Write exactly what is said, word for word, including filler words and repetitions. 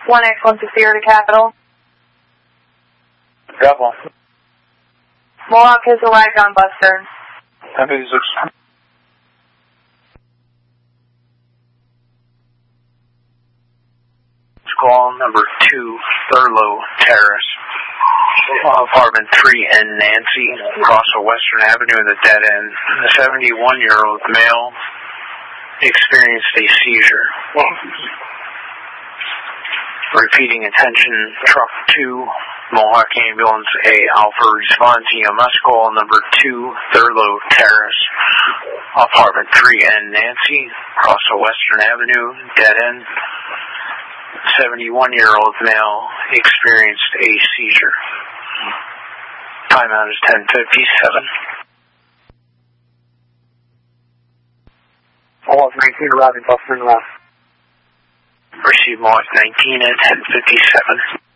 one X one six zero to Capital. Capital. Mohawk has arrived on bus turn. ten fifty-six. Call number two, Thurlow Terrace. Apartment three N Nancy, across a Western Avenue in the dead end. A seventy-one-year-old male experienced a seizure. Repeating attention, truck two, Mohawk Ambulance A Alpha response E M S call number two, Thurlow Terrace. Apartment three N Nancy, across a Western Avenue, dead end. seventy-one-year-old male experienced a seizure. Timeout is ten fifty-seven. Mohawk nineteen arriving, bus turn left. Receive Mohawk nineteen at ten fifty-seven.